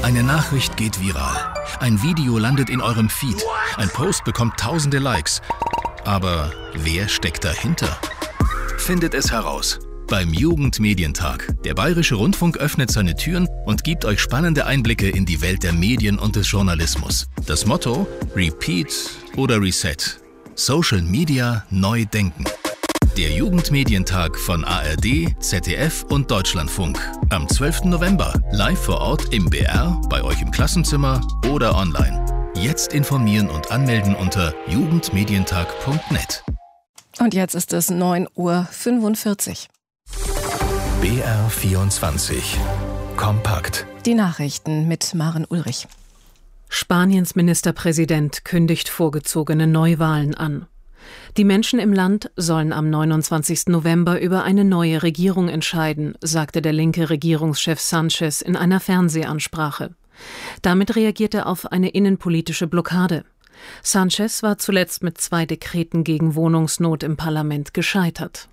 Eine Nachricht geht viral. Ein Video landet in eurem Feed. Ein Post bekommt tausende Likes. Aber wer steckt dahinter? Findet es heraus beim Jugendmedientag. Der Bayerische Rundfunk öffnet seine Türen und gibt euch spannende Einblicke in die Welt der Medien und des Journalismus. Das Motto: Repeat oder Reset. Social Media neu denken. Der Jugendmedientag von ARD, ZDF und Deutschlandfunk. Am 12. November. Live vor Ort im BR, bei euch im Klassenzimmer oder online. Jetzt informieren und anmelden unter jugendmedientag.net. Und jetzt ist es 9:45 Uhr. BR 24. Kompakt. Die Nachrichten mit Maren Ulrich. Spaniens Ministerpräsident kündigt vorgezogene Neuwahlen an. Die Menschen im Land sollen am 29. November über eine neue Regierung entscheiden, sagte der linke Regierungschef Sánchez in einer Fernsehansprache. Damit reagiert er auf eine innenpolitische Blockade. Sánchez war zuletzt mit 2 Dekreten gegen Wohnungsnot im Parlament gescheitert.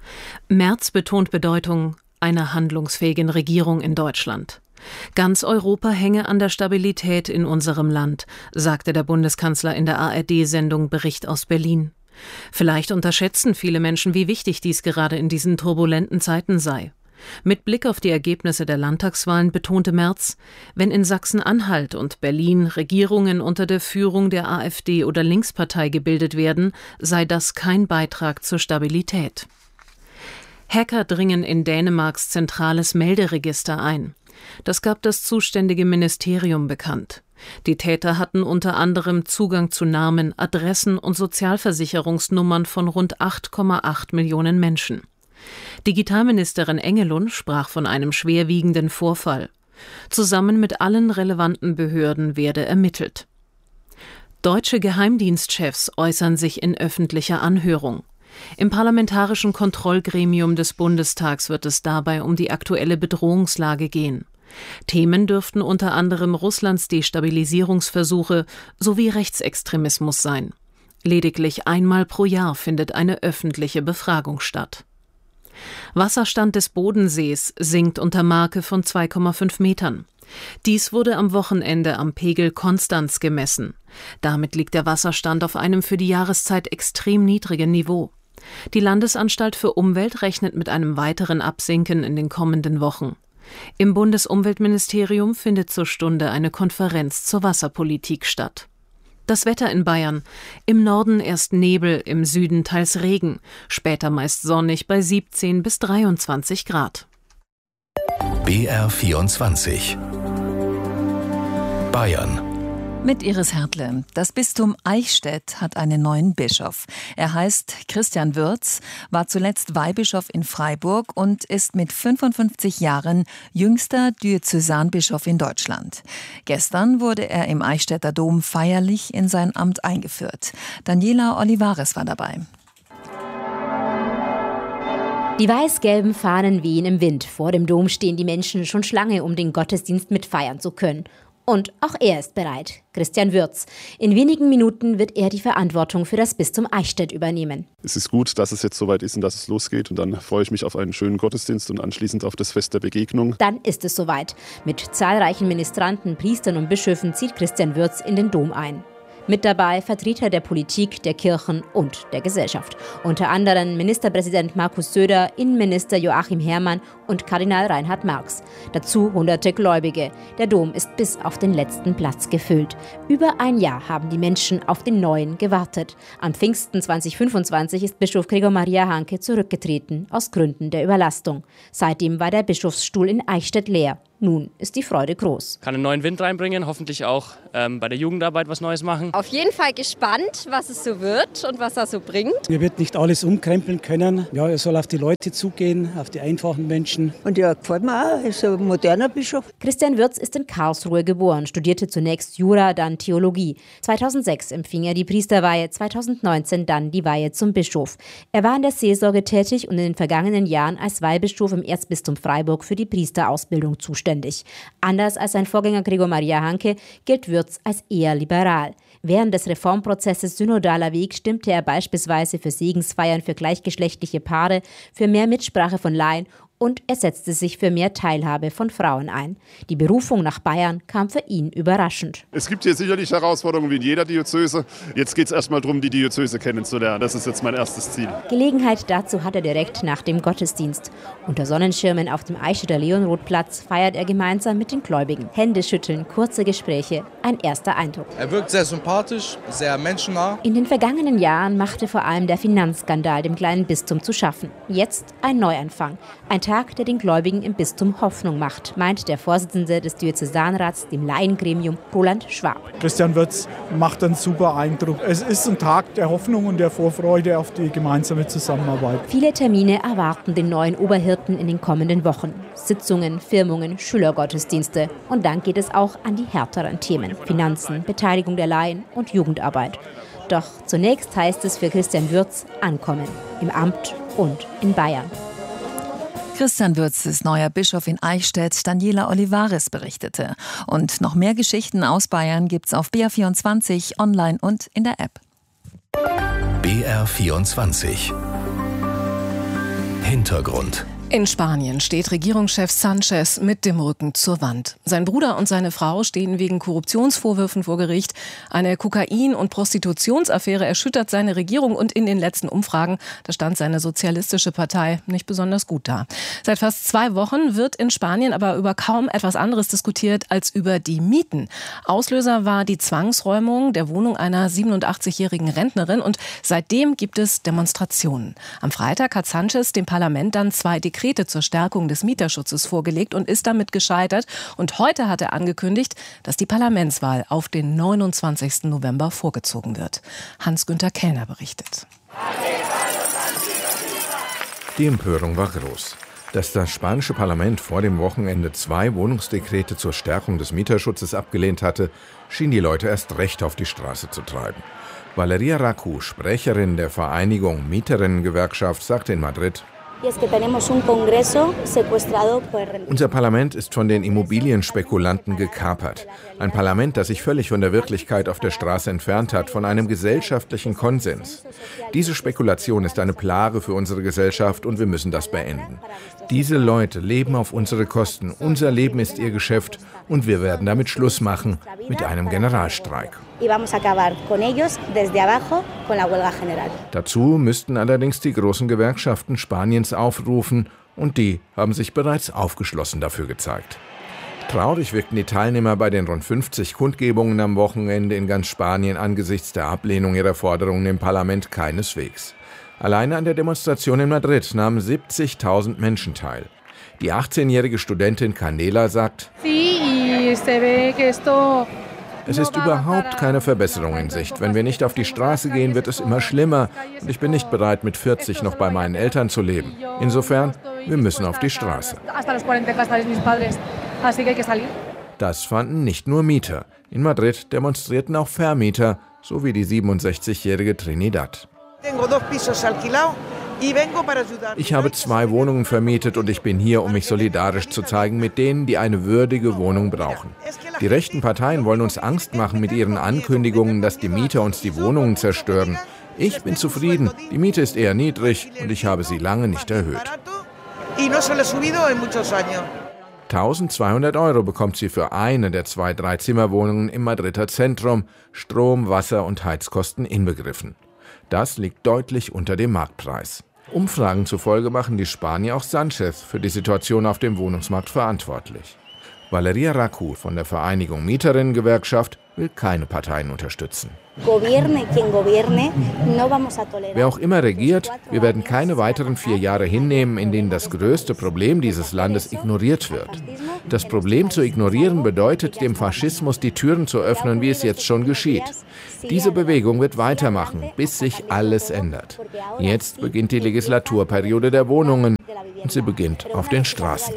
Merz betont Bedeutung einer handlungsfähigen Regierung in Deutschland. Ganz Europa hänge an der Stabilität in unserem Land, sagte der Bundeskanzler in der ARD-Sendung Bericht aus Berlin. Vielleicht unterschätzen viele Menschen, wie wichtig dies gerade in diesen turbulenten Zeiten sei. Mit Blick auf die Ergebnisse der Landtagswahlen betonte Merz, wenn in Sachsen-Anhalt und Berlin Regierungen unter der Führung der AfD oder Linkspartei gebildet werden, sei das kein Beitrag zur Stabilität. Hacker dringen in Dänemarks zentrales Melderegister ein. Das gab das zuständige Ministerium bekannt. Die Täter hatten unter anderem Zugang zu Namen, Adressen und Sozialversicherungsnummern von rund 8,8 Millionen Menschen. Digitalministerin Engelund sprach von einem schwerwiegenden Vorfall. Zusammen mit allen relevanten Behörden werde ermittelt. Deutsche Geheimdienstchefs äußern sich in öffentlicher Anhörung. Im Parlamentarischen Kontrollgremium des Bundestags wird es dabei um die aktuelle Bedrohungslage gehen. Themen dürften unter anderem Russlands Destabilisierungsversuche sowie Rechtsextremismus sein. Lediglich einmal pro Jahr findet eine öffentliche Befragung statt. Wasserstand des Bodensees sinkt unter Marke von 2,5 Metern. Dies wurde am Wochenende am Pegel Konstanz gemessen. Damit liegt der Wasserstand auf einem für die Jahreszeit extrem niedrigen Niveau. Die Landesanstalt für Umwelt rechnet mit einem weiteren Absinken in den kommenden Wochen. Im Bundesumweltministerium findet zur Stunde eine Konferenz zur Wasserpolitik statt. Das Wetter in Bayern. Im Norden erst Nebel, im Süden teils Regen, später meist sonnig bei 17 bis 23 Grad. BR 24. Bayern. Mit Iris Hertle. Das Bistum Eichstätt hat einen neuen Bischof. Er heißt Christian Würz, war zuletzt Weihbischof in Freiburg und ist mit 55 Jahren jüngster Diözesanbischof in Deutschland. Gestern wurde er im Eichstätter Dom feierlich in sein Amt eingeführt. Daniela Olivares war dabei. Die weiß-gelben Fahnen wehen im Wind. Vor dem Dom stehen die Menschen schon Schlange, um den Gottesdienst mitfeiern zu können. Und auch er ist bereit, Christian Würz. In wenigen Minuten wird er die Verantwortung für das Bistum Eichstätt übernehmen. Es ist gut, dass es jetzt soweit ist und dass es losgeht. Und dann freue ich mich auf einen schönen Gottesdienst und anschließend auf das Fest der Begegnung. Dann ist es soweit. Mit zahlreichen Ministranten, Priestern und Bischöfen zieht Christian Würz in den Dom ein. Mit dabei Vertreter der Politik, der Kirchen und der Gesellschaft. Unter anderem Ministerpräsident Markus Söder, Innenminister Joachim Herrmann und Kardinal Reinhard Marx. Dazu hunderte Gläubige. Der Dom ist bis auf den letzten Platz gefüllt. Über ein Jahr haben die Menschen auf den Neuen gewartet. Am Pfingsten 2025 ist Bischof Gregor Maria Hanke zurückgetreten, aus Gründen der Überlastung. Seitdem war der Bischofsstuhl in Eichstätt leer. Nun ist die Freude groß. Kann einen neuen Wind reinbringen, hoffentlich auch bei der Jugendarbeit was Neues machen. Auf jeden Fall gespannt, was es so wird und was er so bringt. Er wird nicht alles umkrempeln können. Ja, er soll auf die Leute zugehen, auf die einfachen Menschen. Und ja, gefällt mir auch, er ist ein moderner Bischof. Christian Würz ist in Karlsruhe geboren, studierte zunächst Jura, dann Theologie. 2006 empfing er die Priesterweihe, 2019 dann die Weihe zum Bischof. Er war in der Seelsorge tätig und in den vergangenen Jahren als Weihbischof im Erzbistum Freiburg für die Priesterausbildung zuständig. Anders als sein Vorgänger Gregor Maria Hanke gilt Würz als eher liberal. Während des Reformprozesses Synodaler Weg stimmte er beispielsweise für Segensfeiern für gleichgeschlechtliche Paare, für mehr Mitsprache von Laien Und er setzte sich für mehr Teilhabe von Frauen ein. Die Berufung nach Bayern kam für ihn überraschend. Es gibt hier sicherlich Herausforderungen wie in jeder Diözese. Jetzt geht es erstmal darum, die Diözese kennenzulernen. Das ist jetzt mein erstes Ziel. Gelegenheit dazu hat er direkt nach dem Gottesdienst. Unter Sonnenschirmen auf dem Eichstätter Leonrodplatz feiert er gemeinsam mit den Gläubigen. Hände schütteln, kurze Gespräche, ein erster Eindruck. Er wirkt sehr sympathisch, sehr menschennah. In den vergangenen Jahren machte vor allem der Finanzskandal dem kleinen Bistum zu schaffen. Jetzt ein Neuanfang. Ein Tag, der den Gläubigen im Bistum Hoffnung macht, meint der Vorsitzende des Diözesanrats, dem Laiengremium, Roland Schwab. Christian Wirtz macht einen super Eindruck. Es ist ein Tag der Hoffnung und der Vorfreude auf die gemeinsame Zusammenarbeit. Viele Termine erwarten den neuen Oberhirten in den kommenden Wochen. Sitzungen, Firmungen, Schülergottesdienste. Und dann geht es auch an die härteren Themen. Finanzen, Beteiligung der Laien und Jugendarbeit. Doch zunächst heißt es für Christian Wirtz ankommen. Im Amt und in Bayern. Christian Wirtz ist neuer Bischof in Eichstätt, Daniela Olivares berichtete. Und noch mehr Geschichten aus Bayern gibt's auf BR24 online und in der App. BR24 Hintergrund. In Spanien steht Regierungschef Sánchez mit dem Rücken zur Wand. Sein Bruder und seine Frau stehen wegen Korruptionsvorwürfen vor Gericht. Eine Kokain- und Prostitutionsaffäre erschüttert seine Regierung und in den letzten Umfragen, da stand seine sozialistische Partei nicht besonders gut da. Seit fast 2 Wochen wird in Spanien aber über kaum etwas anderes diskutiert als über die Mieten. Auslöser war die Zwangsräumung der Wohnung einer 87-jährigen Rentnerin und seitdem gibt es Demonstrationen. Am Freitag hat Sánchez dem Parlament dann 2 Dekrete zur Stärkung des Mieterschutzes vorgelegt und ist damit gescheitert. Und heute hat er angekündigt, dass die Parlamentswahl auf den 29. November vorgezogen wird. Hans-Günther Kellner berichtet. Die Empörung war groß. Dass das spanische Parlament vor dem Wochenende 2 Wohnungsdekrete zur Stärkung des Mieterschutzes abgelehnt hatte, schien die Leute erst recht auf die Straße zu treiben. Valeria Raku, Sprecherin der Vereinigung Mieterinnengewerkschaft, sagte in Madrid: Unser Parlament ist von den Immobilienspekulanten gekapert. Ein Parlament, das sich völlig von der Wirklichkeit auf der Straße entfernt hat, von einem gesellschaftlichen Konsens. Diese Spekulation ist eine Plage für unsere Gesellschaft und wir müssen das beenden. Diese Leute leben auf unsere Kosten. Unser Leben ist ihr Geschäft und wir werden damit Schluss machen mit einem Generalstreik. Dazu müssten allerdings die großen Gewerkschaften Spaniens aufrufen und die haben sich bereits aufgeschlossen dafür gezeigt. Traurig wirkten die Teilnehmer bei den rund 50 Kundgebungen am Wochenende in ganz Spanien angesichts der Ablehnung ihrer Forderungen im Parlament keineswegs. Alleine an der Demonstration in Madrid nahmen 70.000 Menschen teil. Die 18-jährige Studentin Canela sagt: Es ist überhaupt keine Verbesserung in Sicht. Wenn wir nicht auf die Straße gehen, wird es immer schlimmer. Und ich bin nicht bereit, mit 40 noch bei meinen Eltern zu leben. Insofern, wir müssen auf die Straße. Das fanden nicht nur Mieter. In Madrid demonstrierten auch Vermieter, so wie die 67-jährige Trinidad. Ich habe 2 Wohnungen vermietet und ich bin hier, um mich solidarisch zu zeigen mit denen, die eine würdige Wohnung brauchen. Die rechten Parteien wollen uns Angst machen mit ihren Ankündigungen, dass die Mieter uns die Wohnungen zerstören. Ich bin zufrieden, die Miete ist eher niedrig und ich habe sie lange nicht erhöht. 1.200 € bekommt sie für eine der 2 Dreizimmerwohnungen im Madrider Zentrum, Strom, Wasser und Heizkosten inbegriffen. Das liegt deutlich unter dem Marktpreis. Umfragen zufolge machen die Spanier auch Sánchez für die Situation auf dem Wohnungsmarkt verantwortlich. Valeria Raku von der Vereinigung Mieterinnengewerkschaft will keine Parteien unterstützen. Wer auch immer regiert, wir werden keine weiteren 4 Jahre hinnehmen, in denen das größte Problem dieses Landes ignoriert wird. Das Problem zu ignorieren bedeutet, dem Faschismus die Türen zu öffnen, wie es jetzt schon geschieht. Diese Bewegung wird weitermachen, bis sich alles ändert. Jetzt beginnt die Legislaturperiode der Wohnungen und sie beginnt auf den Straßen.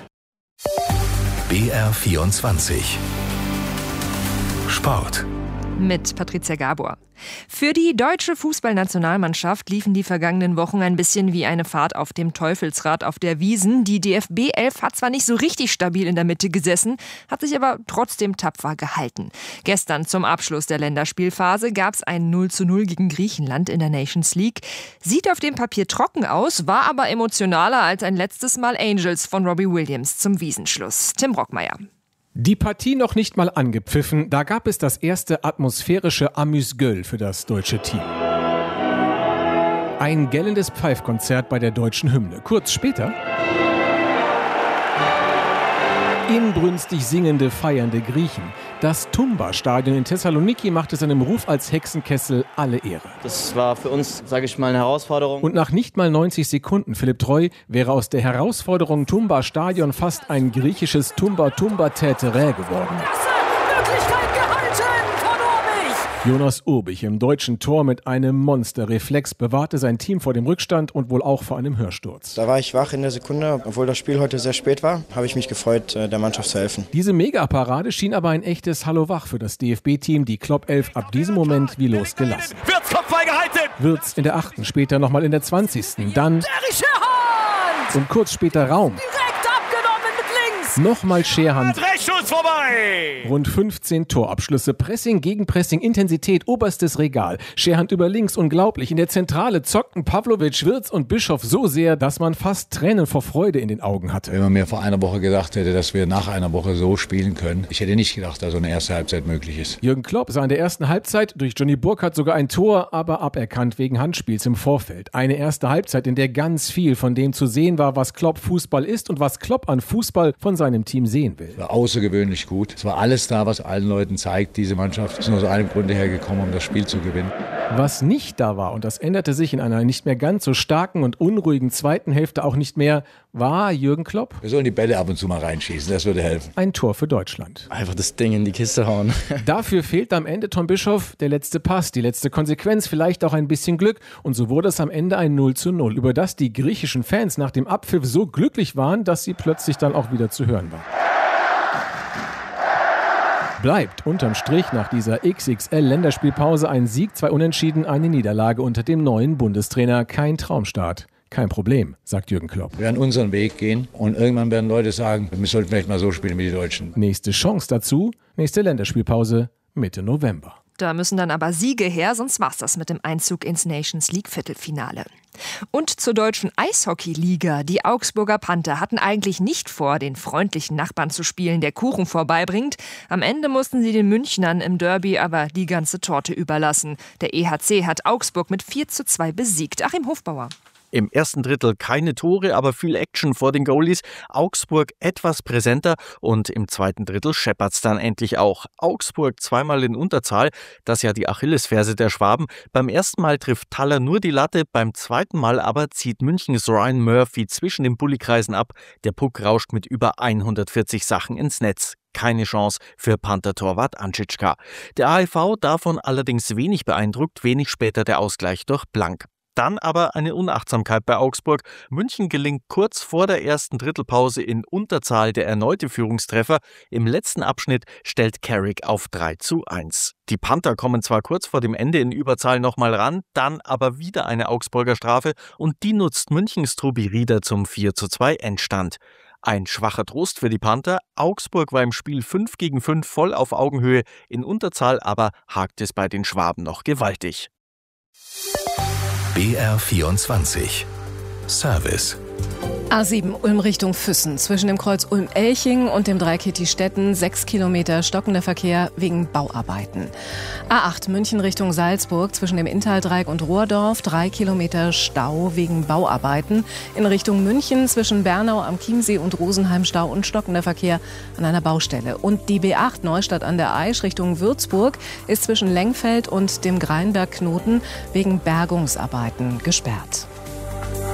BR24 Sport. mit Patricia Gabor. Für die deutsche Fußballnationalmannschaft liefen die vergangenen Wochen ein bisschen wie eine Fahrt auf dem Teufelsrad auf der Wiesn. Die DFB-11 hat zwar nicht so richtig stabil in der Mitte gesessen, hat sich aber trotzdem tapfer gehalten. Gestern zum Abschluss der Länderspielphase gab es ein 0:0 gegen Griechenland in der Nations League. Sieht auf dem Papier trocken aus, war aber emotionaler als ein letztes Mal Angels von Robbie Williams zum Wiesenschluss. Tim Rockmeier. Die Partie noch nicht mal angepfiffen, da gab es das erste atmosphärische Amüs-Gueule für das deutsche Team. Ein gellendes Pfeifkonzert bei der deutschen Hymne. Kurz später inbrünstig singende, feiernde Griechen. Das Tumba-Stadion in Thessaloniki machte seinem Ruf als Hexenkessel alle Ehre. Das war für uns, sage ich mal, eine Herausforderung. Und nach nicht mal 90 Sekunden, Philipp Treu, wäre aus der Herausforderung Tumba-Stadion fast ein griechisches Tumba-Tumba-Täterä geworden. Jonas Urbich im deutschen Tor mit einem Monsterreflex bewahrte sein Team vor dem Rückstand und wohl auch vor einem Hörsturz. Da war ich wach in der Sekunde. Obwohl das Spiel heute sehr spät war, habe ich mich gefreut, der Mannschaft zu helfen. Diese Megaparade schien aber ein echtes Hallo wach für das DFB-Team. Die Klopp 11 ab diesem Moment wie losgelassen. Wirtz Kopfball gehalten! Wirtz in der 8., später nochmal in der 20. Dann und kurz später Raum. Nochmal Scherhand. Dreckschuss vorbei! Rund 15 Torabschlüsse, Pressing gegen Pressing, Intensität, oberstes Regal. Scherhand über links, unglaublich. In der Zentrale zockten Pavlovic, Wirtz und Bischof so sehr, dass man fast Tränen vor Freude in den Augen hatte. Wenn man mir vor einer Woche gedacht hätte, dass wir nach einer Woche so spielen können, ich hätte nicht gedacht, dass so eine erste Halbzeit möglich ist. Jürgen Klopp sah in der ersten Halbzeit durch Johnny Burkhardt sogar ein Tor, aber aberkannt wegen Handspiels im Vorfeld. Eine erste Halbzeit, in der ganz viel von dem zu sehen war, was Klopp Fußball ist und was Klopp an Fußball von seinem Team sehen will. Es war außergewöhnlich gut. Es war alles da, was allen Leuten zeigt, diese Mannschaft ist nur aus einem Grunde hergekommen, um das Spiel zu gewinnen. Was nicht da war, und das änderte sich in einer nicht mehr ganz so starken und unruhigen zweiten Hälfte auch nicht mehr, war Jürgen Klopp. Wir sollen die Bälle ab und zu mal reinschießen, das würde helfen. Ein Tor für Deutschland. Einfach das Ding in die Kiste hauen. Dafür fehlt am Ende Tom Bischof der letzte Pass, die letzte Konsequenz, vielleicht auch ein bisschen Glück. Und so wurde es am Ende ein 0:0, über das die griechischen Fans nach dem Abpfiff so glücklich waren, dass sie plötzlich dann auch wieder zu hören waren. Bleibt unterm Strich nach dieser XXL-Länderspielpause ein Sieg, 2 Unentschieden, eine Niederlage unter dem neuen Bundestrainer. Kein Traumstart. Kein Problem, sagt Jürgen Klopp. Wir werden unseren Weg gehen und irgendwann werden Leute sagen, wir sollten vielleicht mal so spielen wie die Deutschen. Nächste Chance dazu, nächste Länderspielpause Mitte November. Da müssen dann aber Siege her, sonst war's das mit dem Einzug ins Nations League Viertelfinale. Und zur deutschen Eishockey-Liga. Die Augsburger Panther hatten eigentlich nicht vor, den freundlichen Nachbarn zu spielen, der Kuchen vorbeibringt. Am Ende mussten sie den Münchnern im Derby aber die ganze Torte überlassen. Der EHC hat Augsburg mit 4:2 besiegt. Achim Hofbauer. Im ersten Drittel keine Tore, aber viel Action vor den Goalies. Augsburg etwas präsenter und im zweiten Drittel scheppert's dann endlich auch. Augsburg zweimal in Unterzahl, das ist ja die Achillesferse der Schwaben. Beim ersten Mal trifft Thaler nur die Latte, beim zweiten Mal aber zieht Münchens Ryan Murphy zwischen den Bullikreisen ab. Der Puck rauscht mit über 140 Sachen ins Netz. Keine Chance für Panther-Torwart Anschitschka. Der AEV davon allerdings wenig beeindruckt, wenig später der Ausgleich durch Blank. Dann aber eine Unachtsamkeit bei Augsburg. München gelingt kurz vor der ersten Drittelpause in Unterzahl der erneute Führungstreffer. Im letzten Abschnitt stellt Carrick auf 3:1. Die Panther kommen zwar kurz vor dem Ende in Überzahl nochmal ran, dann aber wieder eine Augsburger Strafe und die nutzt Münchens Trubi Rieder zum 4:2 Endstand. Ein schwacher Trost für die Panther. Augsburg war im Spiel 5-5 voll auf Augenhöhe. In Unterzahl aber hakt es bei den Schwaben noch gewaltig. BR24 Service. A7 Ulm Richtung Füssen. Zwischen dem Kreuz Ulm-Elching und dem Dreieck Hitti-Stetten 6 Kilometer stockender Verkehr wegen Bauarbeiten. A8 München Richtung Salzburg. Zwischen dem Inntal-Dreieck und Rohrdorf 3 Kilometer Stau wegen Bauarbeiten. In Richtung München zwischen Bernau am Chiemsee und Rosenheim Stau und stockender Verkehr an einer Baustelle. Und die B8 Neustadt an der Aisch Richtung Würzburg ist zwischen Lengfeld und dem Greinberg-Knoten wegen Bergungsarbeiten gesperrt.